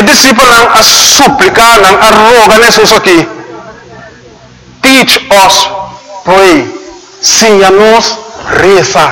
discípulos a suplicar, a rogar Jesus aqui. Teach us, pray. Ensina-nos, reza.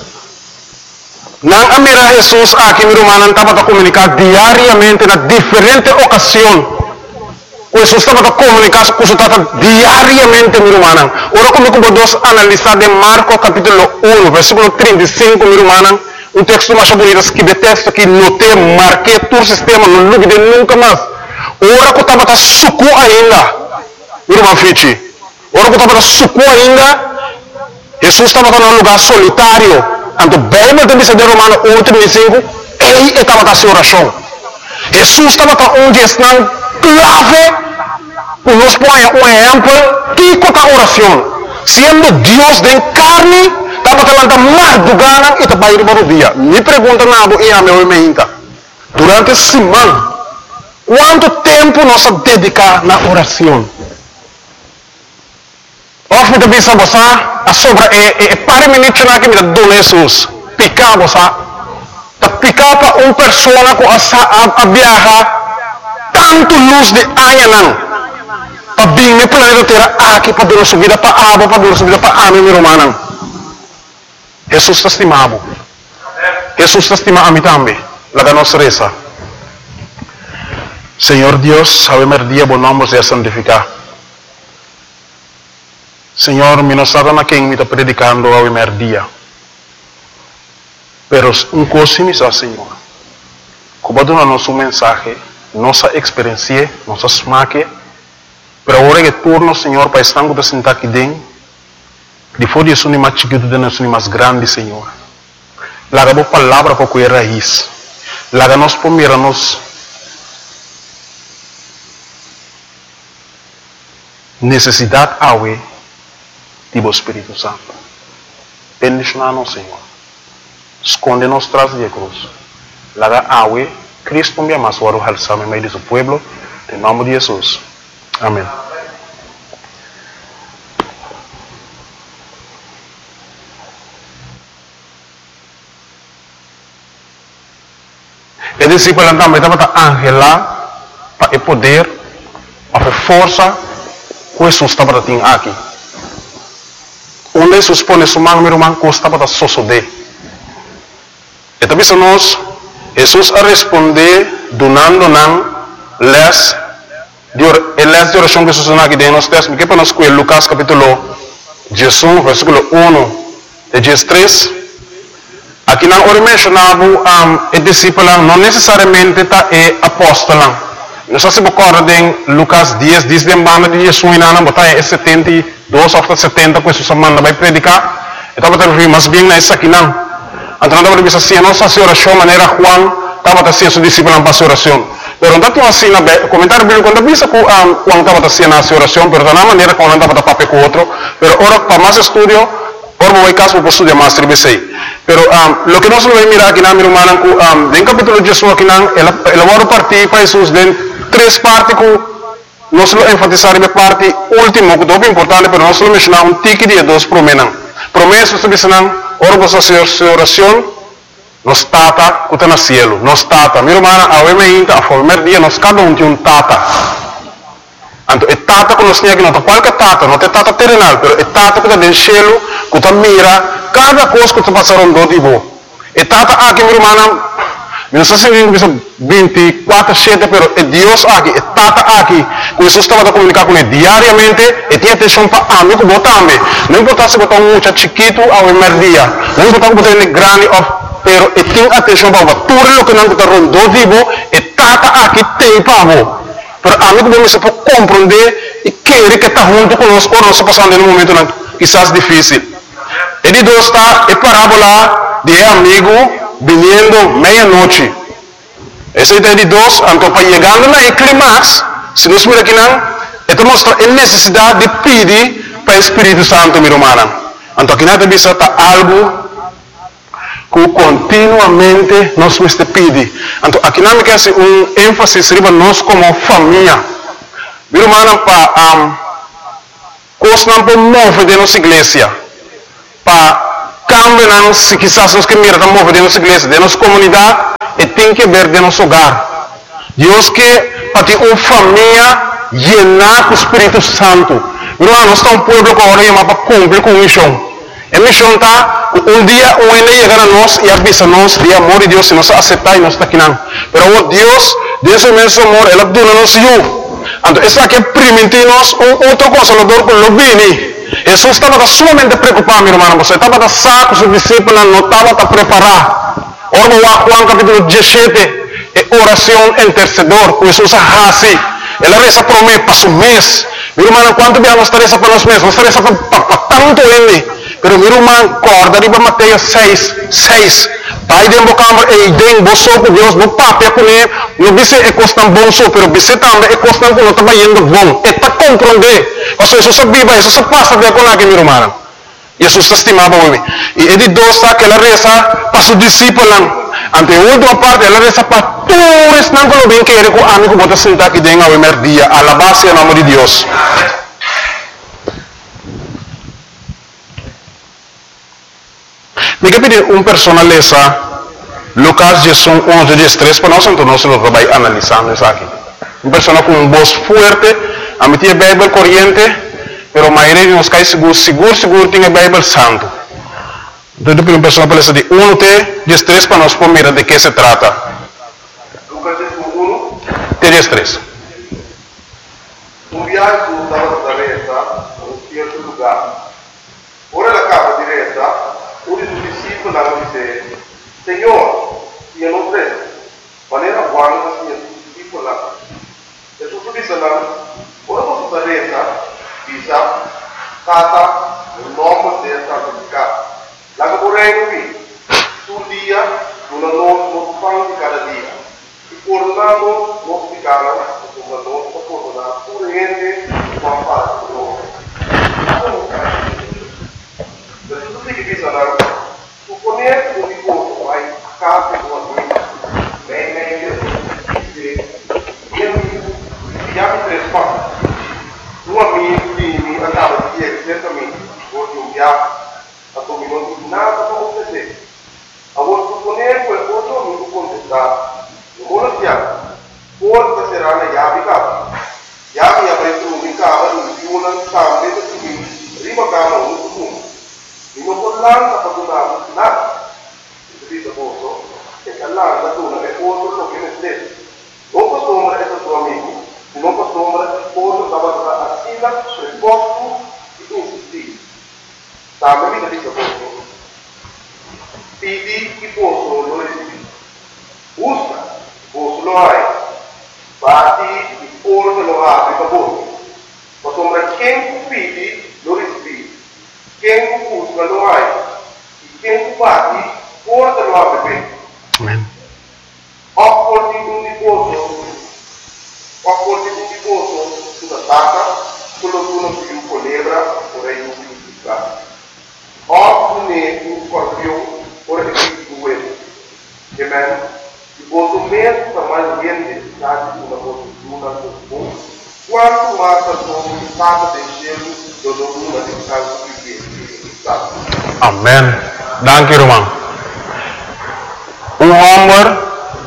Nang amira Jesus aqui, meu irmão, estava a comunicar diariamente na diferente ocasião. Jesus estava a comunicar com o diariamente, meu irmão. Ora, como podemos analisar de Marcos capítulo 1, versículo 35, meu irmão, um texto mais bonito, que de texto que notei, marquei todo o sistema, não lugue de nunca mais. Ora, que estava a suco ainda, meu irmão Fichi. Ora, que estava a suco ainda, Jesus estava em um lugar solitário. Então, bem, mas tem que ser de Romano 1:35, ele estava a sua oração. Jesus estava onde está clave, nos põe um exemplo, que é a oração. Sendo Deus de carne, estava falando mais do gana e estava indo para o dia. Me pergunta nada e a meu imenta. Durante a semana, quanto tempo nós dedicamos na oração? Of me bisa bosa, a sobra pare minutos na que me dá Jesus. Picar bosa, ta picar para uma pessoa com a viajar tanto luz de anha para vir no planeta Terra aqui para dar subida para água, para dar subida para água, meu irmão. Jesus está estimado. Jesus está estimado a mim também. La nossa reza. Senhor Deus, ave Maria, bom nome seja santificado. Senhor, mi non stata na quem mi sta predicando a merdia. Pero un cosa mi sa, Senhor. Como dona nosso mensagem, nossa experiência, nossa smaque, pero ora que turno, Senhor, para estar com sentar aqui dentro, depois de isso, mais chiquito, de nós, mais grande, Senhor. Laga boa palavra para que raiz. Laga nós pomira nos necessidade awe do Espírito Santo. Bendicionar-nos, Senhor. Esconde-nos tras de cruz. Laga awe, Cristo me ama, suaro halsame meio de seu pueblo, em nome de Jesus. Amém. E discípulo também estava angela para o poder, a força que Jesus estava tendo aqui. Onde Jesus põe sua mão, meu irmão, custa para sosodé. E também nós, Jesus a responder, donando les de oração que Jesus não aqui dentro nos textos, que para nós com Lucas capítulo 18, versículo 1 de 13. Aqui não ora mencionava o discípulo, não necessariamente é apóstolo. Nós se recorda em Lucas 10, diz de banda de Jesus e não botar 72 ou 70 que Jesus manda vai predicar. Então vai ter mais bem nessa aqui não. Então não vai dizer assim, nossa oração maneira Juan estava assim seu discípulo para a oração. Pero não tinha assim na comentário bíblico quando diz que Juan estava assim na oração, pero da maneira como não estava papel com outro. Pero ora para mais estudio, ora vou caso para estudar mais tribesei. Pero lo que nós vamos mirar aqui na minha irmã, em capítulo de Jesus aqui não, ela vai partir para Jesus dentro três partes que nós vamos enfatizar na parte última, que é importante, mas nós vamos mencionar um tique de dois promessas. Promessas que dizem, ora você a oração, nos tata que está no cielo, nos tata. Minha irmã, a primeiro dia, nós cada um tem um tata. Então, é tata que nós temos aqui, não é qualquer tata, não é tata terrenal, mas é tata que está no cielo, que está mira, cada coisa que está passando do tipo. É tata aqui, minha irmã, não sei se 24/7, pero é Deus aqui, é Tata aqui. Que Jesus estava a comunicar com ele diariamente e tinha atenção para mim, que também. Não importa se botar um muito chiquito ao primeiro dia, não importa se botar ele grande, pero e tinha atenção para tudo o que não está rondando vivo, e Tata aqui tem para você. Pero a mim que você pode compreender e querer que está junto conosco, ou nós passando em um momento quizás difícil. E de Deus está a parábola de amigo vindo meia-noite. Essa ideia de dois, então para chegando na clímax, se nós miramos aqui não, então mostra a necessidade de pedir para o Espírito Santo, meu irmão. Então aqui nada bisa está algo que continuamente nós temos que pedir. Então aqui não quer ser ênfase sobre nós como família. Meu irmão, para coisas não podemos mover de nossa igreja, para cambio, se quizás nós que mirar mover de nossa igreja, de nossa comunidade, e tem que ver de nosso hogar. Deus que para ter uma família llena com o Espírito Santo. Irmão, nós estamos um povo que agora chama para cumprir com a missão. A missão está, um dia o ainda chegar a nós e avisa nós de amor de Deus, se nós aceitar e nós está aqui não. Pero Deus, desse mesmo amor, Ele dona nos eu. Então, essa aqui permite nós outro consolador com o bem. Jesus estava sumamente preocupado, meu irmão. Você estava a saco, os discípulos não estavam a preparar. Ora, Juan capítulo 17, é oração intercedor, com Jesus a assim. Ela reza por mim, para o mês. Meu irmão, quanto bem nós reza para nós mesmos? Nós reza para tanto ele. Pero meu irmão, corda de Mateus 6. Pai de embocambre e den boso com Deus, no papel com ele, no bice é costan bom so, pero bice também é costan com nota indo bom. É para compreender. Mas Jesus sabia, Jesus passa de com aqui, meu irmão. Jesus estimava o homem. E ele dosta que ela reza para os discípulos. Ante a última parte, ela reza para todos não que bem que ele com amigo bota sentar aqui dentro ao primeiro dia. Alabase o nome de Deus. Me pedir uma pessoa lesa Lucas 11:13 para nós, então nós vamos analisando isso aqui. Uma pessoa com uma voz forte, a meter a Bíblia corrente, pero a maioria de nós cai seguro tem a Bíblia santo. Então eu pedir uma pessoa para ler de 1:13 para nós por mirar de que se trata. Lucas 1:13. Un viaggio stava diretta a un certo lugar. Ora la capa diretta, uno dei discepoli disse: Signore, io non credo. Ma era buono che sia discepolo. E tu disse là, ora posso diretta, dice, tata, un uomo deve santificare. La vorrei qui, sul dia, non fanno di cada dia. E coronando, non spiegare, come non coronare, pure niente, ma fare loro. Per tutti che bisogna, supponere un riposo, vai a casa di una guida, meglio, chiami tre spazi. Un amico di andava di ieri, certamente, oggi un viaggio, a tu non dici nada come te. A voi supponere quel cosa non tu contestare. Non siamo, forse sarà una chiave cava. Chiave avrete un cava, un più una cambia di prima cava un punto. E non può l'anno per donare nada. Capito posto? Che l'anno dona è oltre lo che ne stesso. Non posso ombra è tuo amico, non posso ombra oltre stava a sila sul posto e insistire. Sabe mi capito posto? Pidi che posso lo resisti. Usa. Posso lo hai, bati e forse lo apri per voi. Ma sembra quem pidi lo rispi, quem busca lo hai, e quem bati forse lo apri bene. Amen. Accordi un tifoso sulla tacca, quello che uno più colebra, vorrei un più piccato. Oppure un scorpione, vorrei più due. Amen. Quanto menos tamanho de necessidade de uma postura comum, quanto mais a sua estado de gelo do domínio de casa que está. Amen. Dank u, irmão. Homem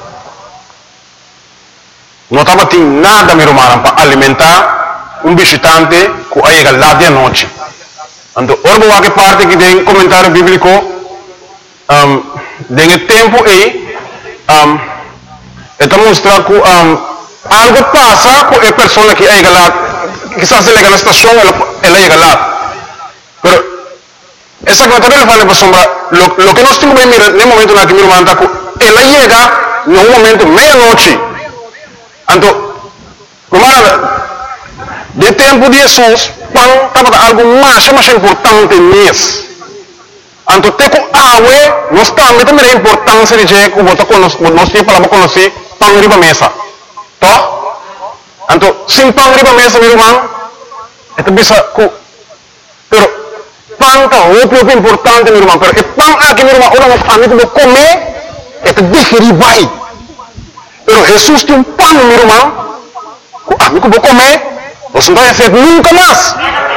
não estava tendo nada, meu irmão, para alimentar visitante que chega lá de noite. Então, orbo que parte que tem comentário bíblico, tem tempo aí, está mostrando que algo passa com a pessoa que chega lá, quizás ele chega na estação, ela chega lá. Mas essa comentário ele fala para sombra, lo que nós temos que mirar no momento na que meu irmão está, ela chega no momento meia-noite. Então, de tempo de Jesus, estava algo mais importante mesmo. Então, tem com água, nós também a importância de que nós temos para conhecer pão riba mesa. Tá? Então, sem pão riba mesa, meu irmão, é bisa que, pero pão é muito importante, meu irmão. Pero pão aqui, meu irmão, orang amigo vou comer, é digerir vai. Pero Jesus tem pão, meu irmão, o amigo vou comer, você não vai ser nunca mais.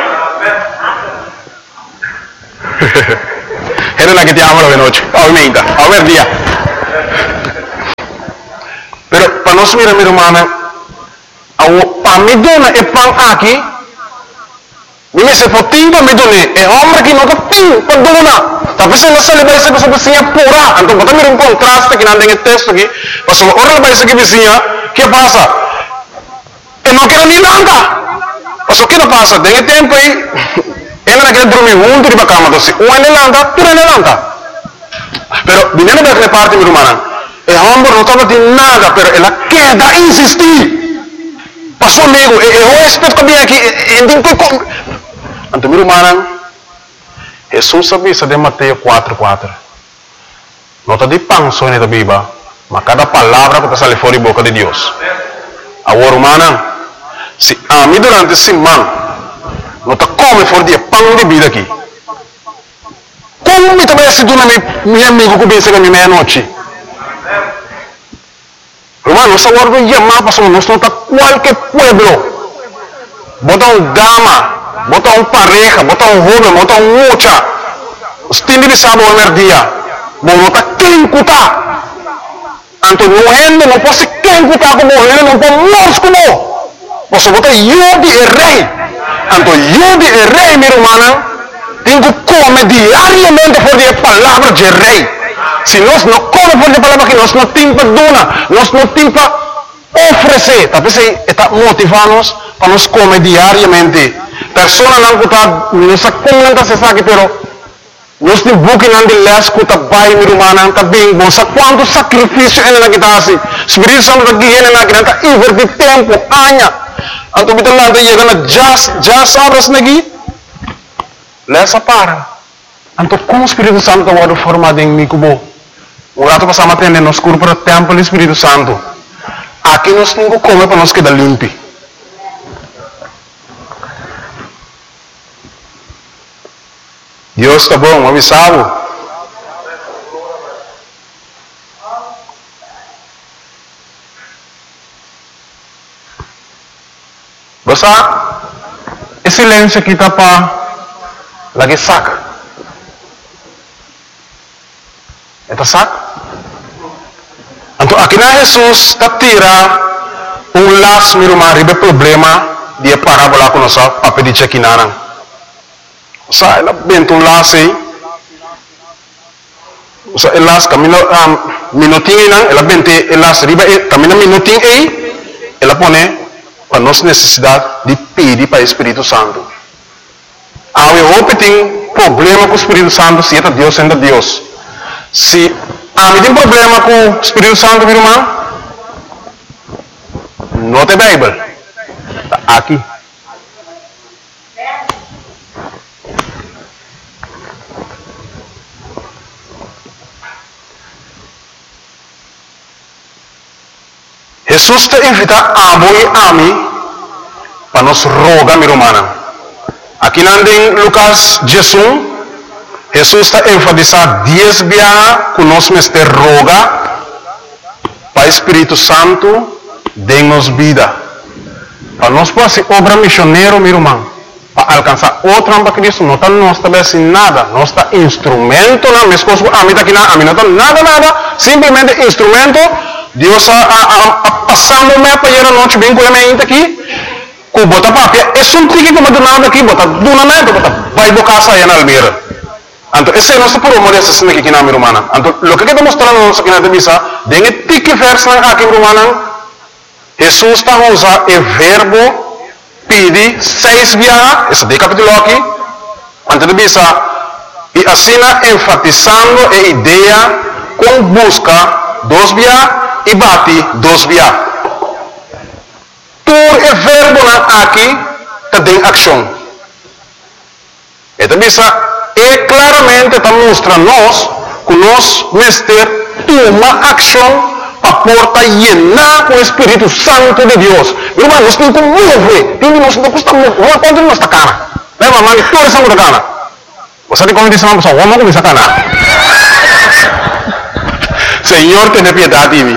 Era la que te amo de noche, obviamente, a ver día. Pero para nós mira, meu irmão, para me dona é pão aqui, me se for timpa me dona é homem que não tem para dona, tapi se nós vai ser pessoa vizinha pura, então bota mira contraste que não tem texto aqui, mas o orang vai ser que vizinha, que passa? E não quero nem nada, mas o que não passa? Tem tempo aí, ele não quer dormir junto de cama, então se um é nada, tu é nada. Pero viniendo de aquella parte, mi hermana, el hombre no estaba de nada, pero él queda insistir. Pasó amigo, el respeto que viene aquí, entonces mi hermana, Jesús sabía de Mateo 4:4. No está de pan só en la Biblia, mas cada palabra que sale fuera de boca de Dios. Ahora, hermana, si a mí durante semana no te come fuera de pan de vida aqui. Como me também se dona meu amigo que pensa que é meia-noite? Irmão, nós agora chamar para nós não está qualquer pueblo. Bota gama, bota pareja, bota jovem, bota mucha. Os tende de sábado ao dia. Bom, não está quem cuta. Então, não rende, não pode quem cuta como ele, não pode nós como. Você bota eu de rei. Então, eu de rei, minha irmã. Tenho que comer diariamente por a palavra de rei. Se nós não comemos por a palavra que nós não temos para donar, nós não temos para oferecer. Talvez está motivando-nos para nós comer diariamente. Pessoas não está comendo se sabe, pero nós temos que não de les que está bem, minha irmã, está bem bom. Sabe quanto sacrifício é na que está assim? Espírito Santo está aqui na que está invertir tempo, anos. Então, kita lá chegando já sabes aqui. Lesa para. Então, como o Espírito Santo está formado em mim, como o rato passamos a atender nos cursos para o templo do Espírito Santo. Aqui nós temos que comer para nós quedar limpo. Deus está bom, avisado. Basta, esse silêncio aqui está para lagi sak. Eta sak. Então aqui na Jesus está tira las miruma ribe problema dia parábola com nossa papel de chequinarang. Sa ela bento las aí. Sa elas camino minutinho nang ela bente elas ribe camino minutinho aí. Ela pone para nossa necessidade de pedir para o Espírito Santo. Eu hope tem problema com o Espírito Santo, se é Deus, sendo Deus. Se me tem problema com o Espírito Santo, meu irmão, não tem Bíblia. Está aqui. Jesus te invita a voi a mim para nos rogar, meu irmão. Aqui em Lucas 16, Jesus está enfatizando 10 vezes que nós mestre roga para o Espírito Santo dê-nos vida. Para nós fazer obra missionária, meu irmão, para alcançar outra para Cristo, não está nós também nada, nós está instrumento, não, minhas coisas, a mim não está nada, simplesmente instrumento. Deus passando me para ir a noite bem com a mente aqui. Ku bota papia, um tique como do nada aqui, bota do nada, bota vai bocar saia na almeira. Então, esse é nosso problema dessa cena aqui na minha irmã. Então, o que está mostrando nós aqui na Bíblia, tem tique verso aqui, minha irmã. Jesus está usando o verbo pedir 6 vezes, esse de capítulo aqui, antes de Bíblia, e assim enfatizando a ideia com busca 2 vezes e bate 2 vezes. Por o verbo aqui tem ação. Então, é claramente está mostrando nós que nós mestre toma ação para porta llenar com o Espírito Santo de Deus. Irmão, nós temos que mover. Nós não custa mover. Quanto nós está cara? Leva a mão e toda essa muda cara. Você tem como dizer uma pessoa, vamos começar a cara. Senhor, tenha piedade de mim.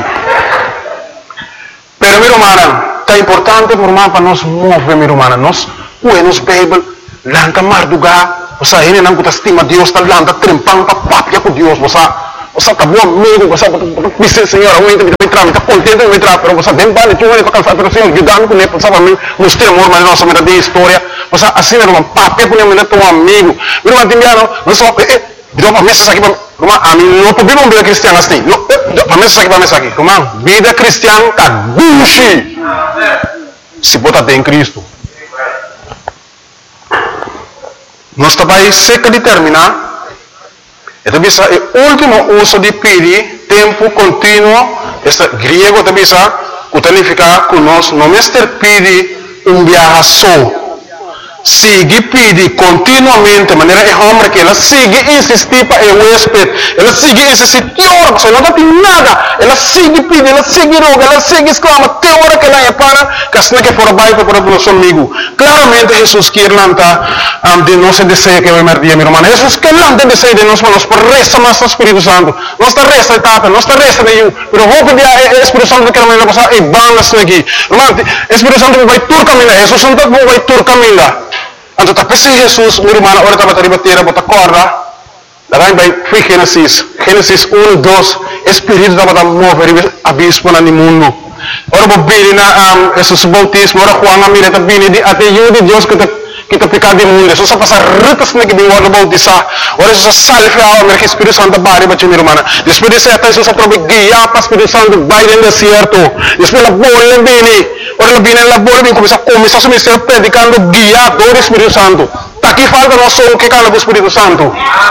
Pero, meu irmão, é importante para nós mover, minha irmã. Nós, nos Bíblia, lanta marduga, você ainda não estima Deus, está lanta trempando para papia com Deus, você Você está bom amigo, você está Senhor, eu entro, me está contente, me está, pero você tem vale, tu vai para cansar, pero Senhor, ajudando com ele, você vai nos ter amor, mas nossa mera de história, você assim, meu irmão, pape, por exemplo, teu amigo, meu irmão, tem não só, deu para mesa aqui, irmão, a mim não podemos uma vida cristã assim, não, para mesa aqui, irmão, vida cristã tá duche, se botar em Cristo. Nós também seca de terminar. Também o último uso de pedir tempo contínuo, este griego também significa que nós não pedir viaje só. Sigue pedir continuamente, de maneira que homem que ela sigue insistir para o huésped, ela sigue insistir, hora, você não tem nada, ela sigue pedir, ela sigue roga, ela sigue exclama, que hora que ela é para, que assim que for baixo para o nosso amigo. Claramente Jesus quer lançar de nosso desejo que vai merdir, meu irmão. Jesus quer lançar desejo de nós, mas por resta mais o Espírito Santo, não está resta etapa, não está resta nenhum, mas vou pedir o Espírito Santo que ela vai passar e vamos aqui. Irmão, o Espírito Santo vai tur caminhar, Jesus Santo vai tur caminhar. Então, tapi si Jesus, meu irmão, agora estava a bater, bota corda, daí vai Gênesis 1, 2, Espírito estava a mover abismo no mundo. Ora, vou vir na Jesus bautismo, ora, Juan a mira, também, até eu de Deus que está pecado do mundo. Jesus passa ritas na que vem o bautizar. Ora, Jesus salve a alma, que o Espírito Santo vai para meu irmão. Depois de ser, Jesus aprove guiar para o Espírito Santo, vai no deserto. Depois a bola vem, ora, ela vem, ela bola vem, começa a seu ministério predicando, guiado do Espírito Santo. Aqui falta nós só o que cala do Espírito Santo.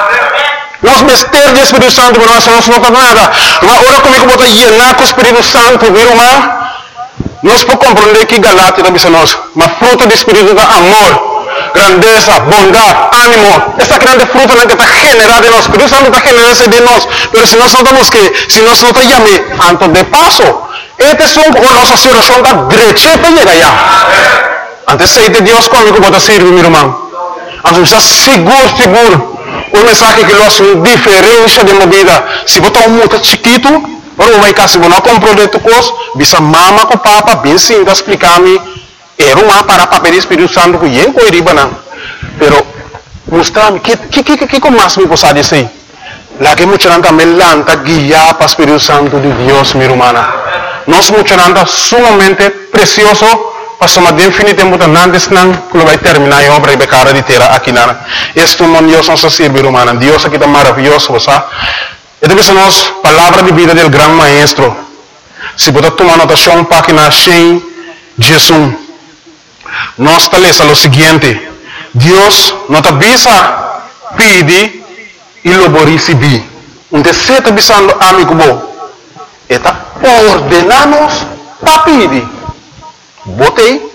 Nós mistérios do Espírito Santo, mas nós não temos nada. Ora, comigo, vou llenar com o Espírito Santo, meu irmão. Nós podemos compreender que Galatia também nós, mas fruto do Espírito é amor, grandeza, bondade, ânimo. Essa grande fruta que está generada em nós. O Espírito Santo está generando de nós. Mas se nós não estamos que, se nós não estamos antes de passo, este som com nossa situação está direita para chegar lá. Antes de Deus comigo pode servir, meu irmão. Antes está seguro. O mensagem que nós diferença de uma vida. Se botar muito chiquito, ou vai cá, se você não comprou de tu coisa, bisa mama com papa, bem sim, explicar-me. Era uma para papel do Espírito Santo que eu não iria não. Pero mostrar-me que mais me possa dizer. Lá que muita gente me lanta guiar para o Espírito Santo de Deus, minha irmã. Nós muita gente sumamente precioso, passamos definitivamente antes não que vai terminar a obra e vai cara de terra aqui na. Este é um Deus nosso ser, minha irmã. Deus aqui está maravilhoso, você. E depois nós palavra de vida do grande maestro. Se você tomar anotação, página 100, Jesus. Nós estabelece o seguinte: Deus nos avisa, pede e logo receber. Então, se está avisando amigo bom, está ordenando para pedir. Botei,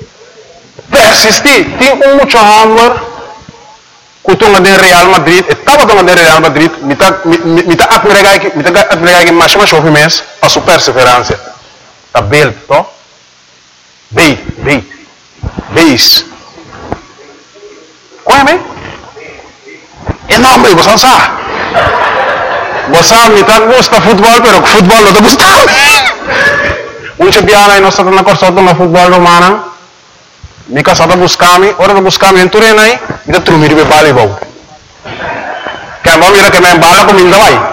persistir. Tem muito amor. Kutungan de Real Madrid, estava tomando de Real Madrid, me está admirando que mais chove mês para sua perseverança. Está bem, to? Beis. Conhece? É nome, você não sabe. Você me está gosta futebol, pero futebol não está gostando. Muita biana e nós estamos na corção do futebol romano. Me casada buscar-me, hora de buscar-me em Turena aí, me dá trumir de bala e vou. Que a mão mira que me embala com minha vai.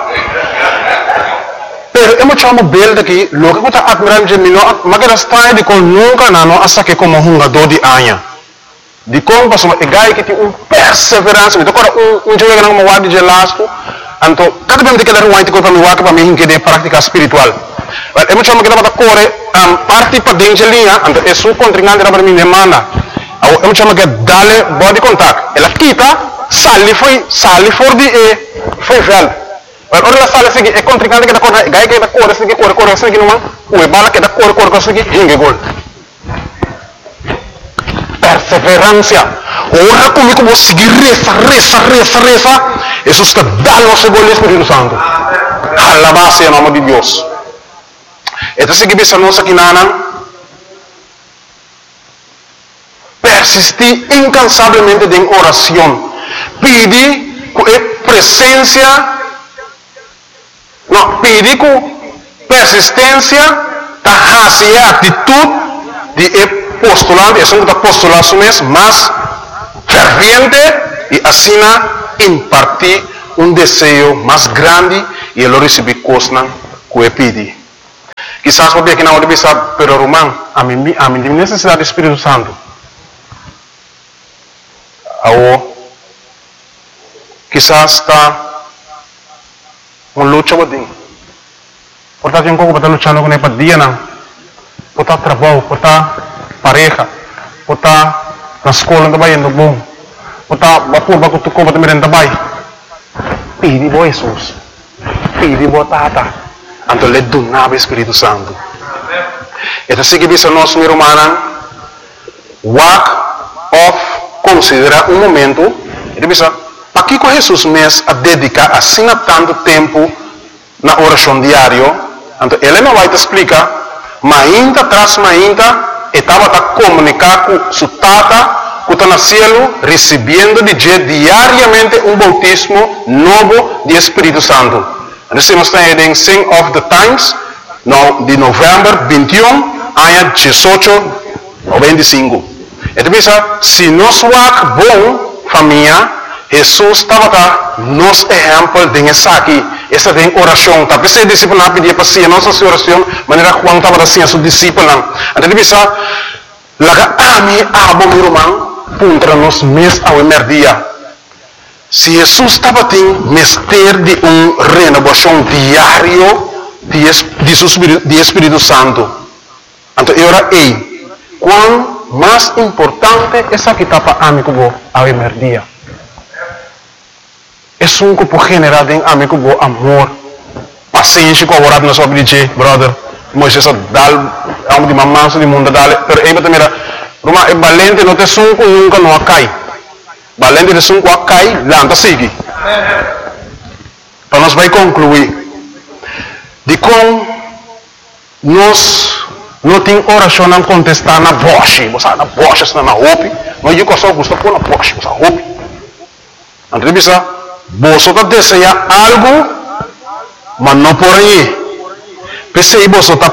Pero eu me chamo belo daqui, logo que eu estou admirando de mim, mas que está de com nunca não essa que como jogador de anha. De como passou uma gai que tem perseverança, me toca jogo que não me guarda de lasco, então cada vez que eu quero um para me guardar para mim que de prática espiritual. Eu me chamo que estava corre parte para dentro de linha, então é sua contrincante para mim demanda. Eu me chamo que dale body contact. Ela quita, sali for de foi velho. Ora ela sale assim, é contrincante que está corre, gai que está corre assim que não, o bala que está corre assim que hinge gol. Perseverança. Ora comigo vou seguir reza. Isso está dando o seu gol Espírito Santo. Alabado seja o nome de Deus. Então, se que bisa nós aqui persistir incansavelmente em oração, pedir com presença, pedir com persistência, a atitude de postulante, é um postulação mais ferviente e assim impartir um desejo mais grande e ele recebe coisas que ele pede. Quizás porque aqui não deve saber, pero Román, a mim tem necessidade do Espírito Santo. Ou quizás está uma luta com ele. Portanto, tem como estar lutando com ele para dia não. Por estar trabalho, por estar pareja, por estar na escola também indo bom, por estar batur baku tu como também também. Pedi bo Jesus, pedi bo Tata, anto le donava o Espírito Santo. Então se que bisa nós meu irmão, walk off considera momento, ele bisa para que com Jesus mês a dedicar assim tanto tempo na oração diário, então ele não vai te explicar, mas ainda atrás estava a comunicar com sua tata, que está no céu, recebendo diariamente bautismo novo do Espírito Santo. Nós estamos em Sing of the Times, de novembro 21, ano 18 ou 25. Então, se nós somos bom, família, Jesus estava nos exemplo de aqui, essa tem oração. Tapi se discípulo não pedia para si, nossa oração, maneira Juan estava assim a seu discípulo. Então bisa, laga ami abo meu irmão, puntra nos mês ao emerdia. Se Jesus estava tendo mestre de renovação diário de Espírito Santo, então era quão mais importante essa que estava amigo ao emerdia. É um que pode generar em amigo bo amor, paciência com a na sua vida, brother. Moisés dá de mamãe de mundo dale, pero aí também Roma é valente não te sunco nunca não cai. Valente de sunco cai, lanta sigue. Para nós vai concluir de como nós não tem oração não contestar na voz, você na voz está na roupa, mas eu só gosto pôr na voz, você roupa. Então bisa você está desejando algo, mas não por aí. Pensei você está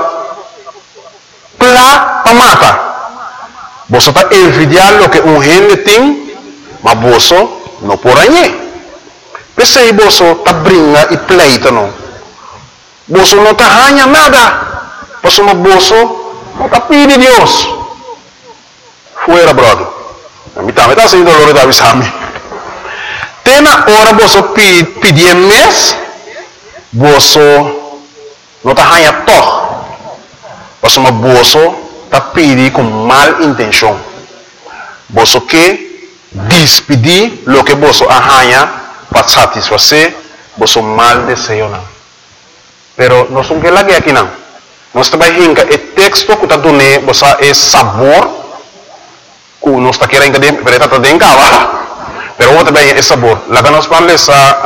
para matar. Você está envidiando o que gente tem, mas você não por aí. Pensei você está brincando e pleito não. Você não está ganhando nada. Você não está pedindo Deus. Fuera, brother. A mim está sendo doloroso da visão. Tem na hora você pedir mês, você não está ganhando todo. Você está pedindo com mal intenção. Você quer despedir o que você ganha para satisfazer você mal desejo. Pero nós não queremos aqui não. Nós também hinca o texto que está dando você é sabor que nós está querendo que está dentro. Pero outra bem é sabor. Lá que nós falamos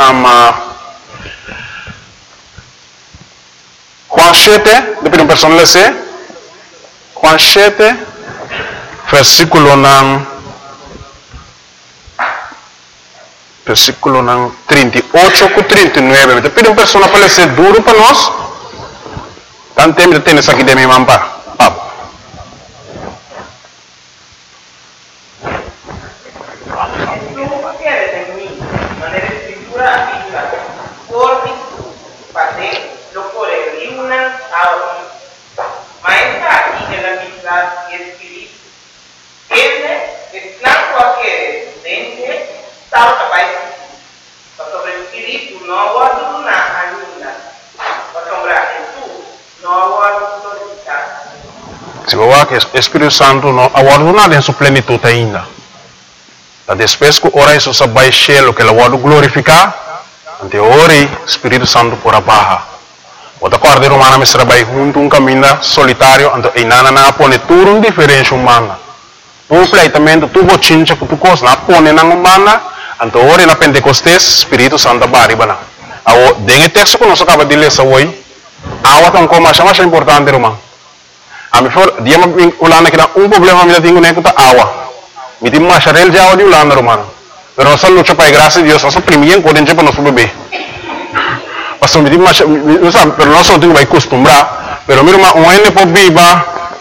Juan 7, depois uma pessoa lê Juan 7, versículo 38 e 39. Depois uma pessoa para ler duro para nós. Tanto tempo tem isso aqui de minha mampa. Se você quer que o Espírito Santo não aguarda em sua plenitude ainda. Depois que ora Jesus vai cheio que ele vai glorificar, ante ora o Espírito Santo por abaixo. Outra coisa romana me vai junto caminho solitário, ante inana na pone tudo diferente humana. Tu pleitamento tu bochincha que tu coisa na pone na humana, ante ora na Pentecostes Espírito Santo baribana. Ao dengue texto que nós acaba de ler hoje, awa tão como mais importante romano. A mim for dia me ulana que problema me tenho nem com awa. Me tem mais charel já o de ulana romano. Pero nós luta para a graça de Deus, nós primeiro podemos para nosso bebê. Pastor me tem mais, não sabe, pero nós não temos que acostumbrar. Pero meu irmão, um ene pode viva.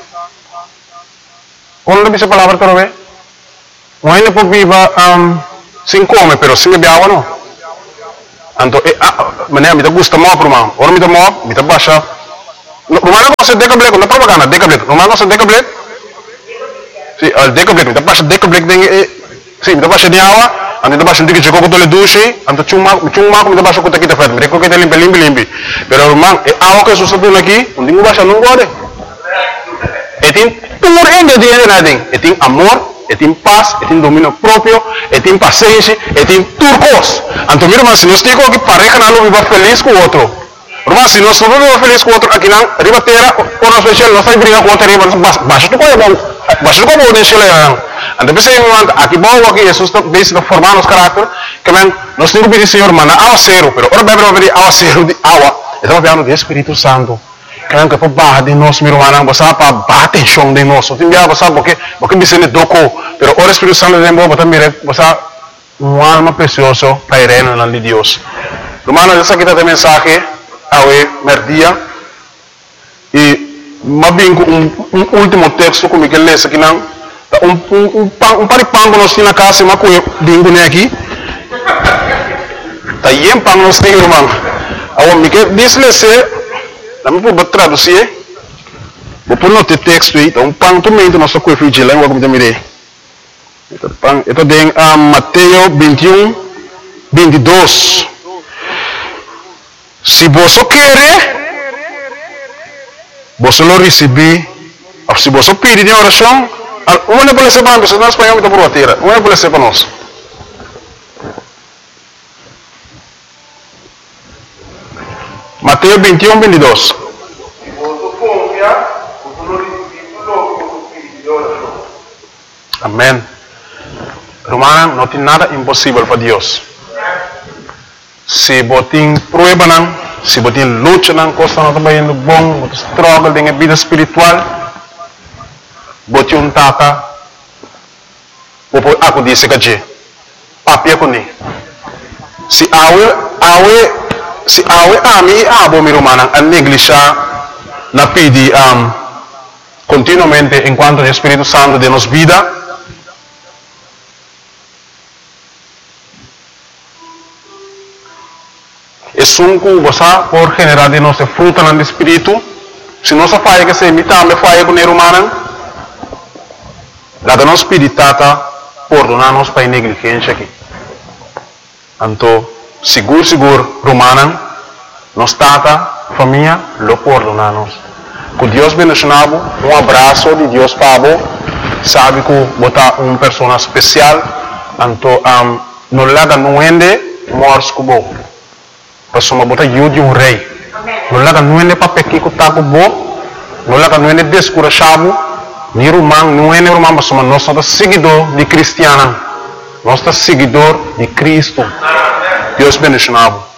Quando dice palavra para ver? Um ene pode viva sem comer, pero sem beber água não. Anto mané me gusta mo proma. Ora me mo, me baixa. Rumano não se deca black, não propaganda, deca black. Rumano não se deca black. Sim, al deca black, me baixa deca black ding sim, me baixa de água, ando baixa um tique jogo tole duche, ando chuma me baixa com takita fat, me coqueta limpi. Pero rumano água que sustitui aqui, onde me baixa não gode. Tem puro ingrediente nading, tem amor, tem paz, tem domínio próprio, tem paciência, tem turcos. Então, meu irmão, se nós temos que pareja não viva feliz com o outro. Irmão, se nós não vivemos feliz com o outro, aqui não, riba terra, por nós especial, nós estamos brigando com o outro, riba, baixa tu coisa bom, baixa tu coisa bom, deixa eu então, pensei, aqui bom, aqui Jesus está bem formando os caráteres, que nós temos que pedir, Senhor, manda água zero, pero ora bebe pedir água zero de água, estamos falando do Espírito Santo. Kaya que para barra de nós, meu irmão, você para bater chão de nós. Tem dia você porque me sente doco, pero o Espírito Santo de Deus, você uma alma preciosa para ir no nome de Deus. Irmão, essa aqui está a mensagem ao merdia e me vinco último texto como que lê aqui não, paripango nós temos na casa, mas que vinco nem aqui. Tá aí pang nós temos, irmão. Ao me que diz Dami po ba traduzir? Vou pôr no texto aí, então pang tumento nosso coelho de língua como também. Ito din Mateo 21, 22. Se você quer, você lo receber. Se você pedir de oração, uma pode ser para nós, nós espanhol está por a terra. Uma pode ser para nós. Mateo 21, 22. Amém. Romana, não tem nada impossível para Deus. Se você tem prueba, se você tem luta, coisa não está indo bom, você struggle com a vida espiritual, você um tata, aku disse que papi com ele. Se awe ami abo mi romana a negligenciar na pedi continuamente enquanto o Espírito Santo de nos vida e sunku você por generar de nossa fruta no Espírito se nossa falha que se imita me falha com o romana la nos spiritata por donar-nos para negligência aqui então seguro, romana, nos tata, família, lo perdonar-nos. Que Deus bendicionado, abraço de Deus para você, sabe que botar uma pessoa especial, então, não laga não ende, morres com você. Pessoa botar de um rei. Não laga não ende para pequeno que está com você, não laga não ende descurachado, nem romano, não ende romano, mas nós somos seguidor de cristiano, nós somos seguidor de Cristo. Deus bendicionado.